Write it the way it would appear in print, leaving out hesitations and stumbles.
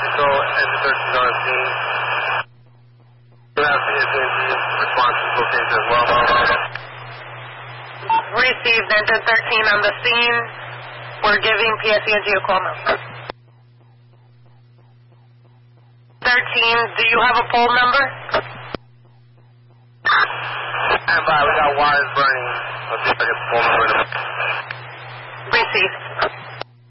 control, engine 13 on the scene. You have PSNG response to location as well. Received, engine 13 on the scene. We're giving PSNG a call now. 13, do you have a pole number? Stand by, we got wires burning. Let's see if I get the pole number in a